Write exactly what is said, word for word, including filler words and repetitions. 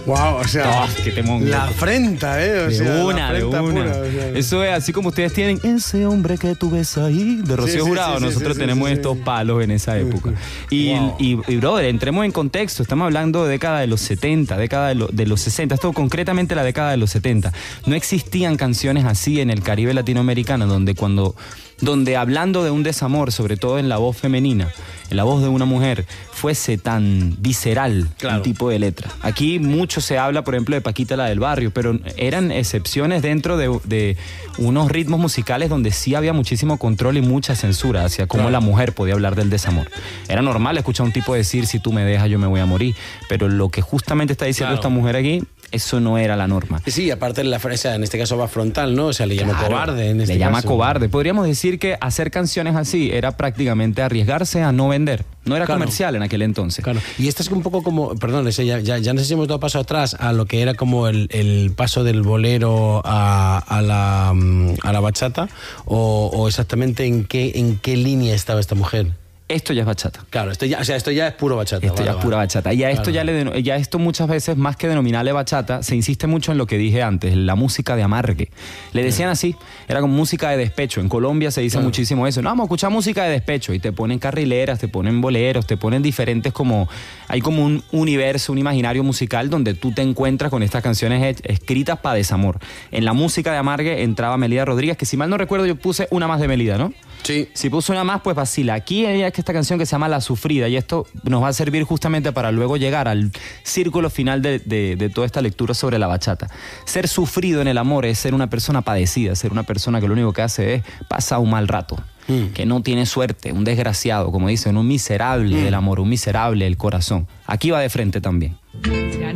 Wow, o sea, Oh, qué temón, la loco. afrenta, ¿eh? O De sea, una, la de afrenta una. pura, o sea. Eso es así como ustedes tienen ese hombre que tú ves ahí, de Rocío Sí, sí, Jurado. sí, sí, Nosotros sí, tenemos sí, sí. estos palos en esa época. Y, Wow. y, y, brother, entremos en contexto. Estamos hablando de década de los setenta, década de, lo- de los sesenta. Esto concretamente la década de los setenta. No existían canciones así en el Caribe latinoamericano, donde cuando... donde hablando de un desamor, sobre todo en la voz femenina, en la voz de una mujer, fuese tan visceral Claro. el tipo de letra. Aquí mucho se habla, por ejemplo, de Paquita la del barrio, pero eran excepciones dentro de, de unos ritmos musicales donde sí había muchísimo control y mucha censura hacia cómo Claro. la mujer podía hablar del desamor. Era normal escuchar a un tipo decir, si tú me dejas yo me voy a morir, pero lo que justamente está diciendo Claro. esta mujer aquí, eso no era la norma. Sí, aparte la frase, en este caso va frontal, ¿no? O sea, le llama Claro, cobarde en este le llama caso. cobarde. Podríamos decir que hacer canciones así era prácticamente arriesgarse a no vender. No era Claro. comercial en aquel entonces. Claro. Y esta es un poco como, perdón, ese ya, ya, ya no sé si hemos dado paso atrás a lo que era como el, el paso del bolero a, a, la, mm, a la bachata, o, o exactamente en qué, en qué línea estaba esta mujer. Esto ya es bachata. Claro, esto ya, o sea, esto ya es puro bachata. Esto vale, ya es vale. pura bachata. Y a esto Claro. ya le deno- ya esto muchas veces, más que denominarle bachata, se insiste mucho en lo que dije antes, la música de amargue. Le decían así, era como música de despecho. En Colombia se dice Claro. muchísimo eso. No, vamos a escuchar música de despecho. Y te ponen carrileras, te ponen boleros, te ponen diferentes como... Hay como un universo, un imaginario musical donde tú te encuentras con estas canciones he- escritas para desamor. En la música de amargue entraba Melida Rodríguez, que si mal no recuerdo yo puse una más de Melida, ¿no? Sí. Si puso una más, pues vacila. Aquí hay esta canción que se llama La Sufrida y esto nos va a servir justamente para luego llegar al círculo final de, de- de toda esta lectura sobre la bachata. Ser sufrido en el amor es ser una persona padecida, ser una persona que lo único que hace es pasar un mal rato, Mm. que no tiene suerte, un desgraciado, como dicen, un miserable del amor, un miserable del corazón. Aquí va de frente también.